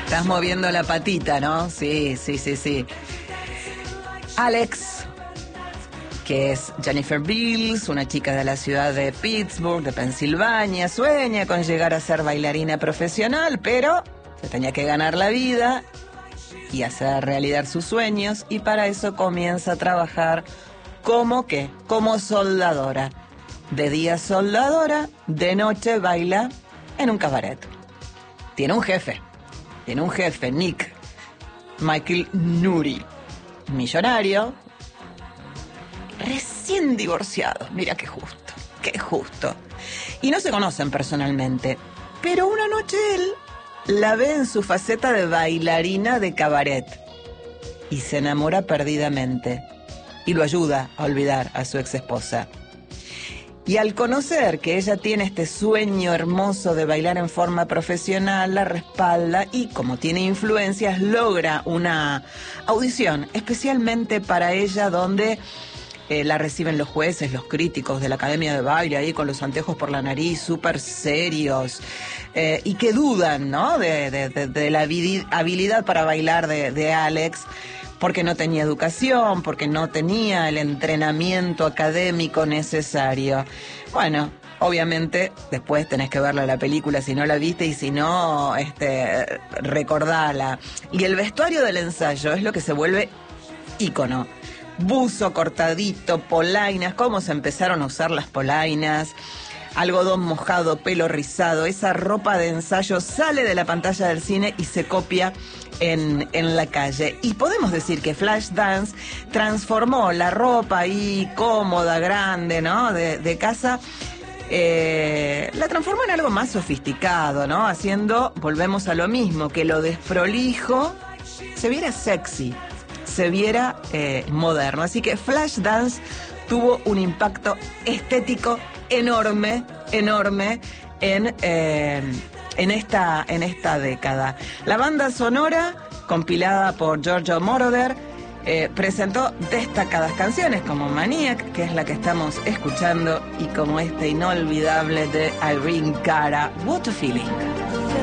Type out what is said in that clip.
Estás moviendo la patita, ¿no? Sí. Alex, que es Jennifer Beals, una chica de la ciudad de Pittsburgh, de Pensilvania, sueña con llegar a ser bailarina profesional, pero se tenía que ganar la vida y hacer realidad sus sueños, y para eso comienza a trabajar como soldadora. De día soldadora, de noche baila en un cabaret. Tiene un jefe, Nick, Michael Nuri, millonario, recién divorciado. Mira qué justo. Y no se conocen personalmente, pero una noche él la ve en su faceta de bailarina de cabaret y se enamora perdidamente y lo ayuda a olvidar a su ex esposa. Y al conocer que ella tiene este sueño hermoso de bailar en forma profesional, la respalda y, como tiene influencias, logra una audición especialmente para ella, donde la reciben los jueces, los críticos de la Academia de Baile, ahí con los anteojos por la nariz, súper serios, y que dudan, ¿no?, de la habilidad para bailar de Alex, porque no tenía educación, porque no tenía el entrenamiento académico necesario. Bueno, obviamente después tenés que verla la película si no la viste, y si no, recordala. Y el vestuario del ensayo es lo que se vuelve ícono. Buzo cortadito, polainas, cómo se empezaron a usar las polainas, algodón mojado, pelo rizado. Esa ropa de ensayo sale de la pantalla del cine y se copia en la calle. Y podemos decir que Flashdance transformó la ropa ahí cómoda, grande, ¿no?, de casa, la transformó en algo más sofisticado, ¿no? Haciendo, volvemos a lo mismo, que lo desprolijo se viera sexy, se viera moderno. Así que Flashdance tuvo un impacto estético enorme en esta década. La banda sonora, compilada por Giorgio Moroder, presentó destacadas canciones como Maniac, que es la que estamos escuchando, y como este inolvidable de Irene Cara, What a Feeling.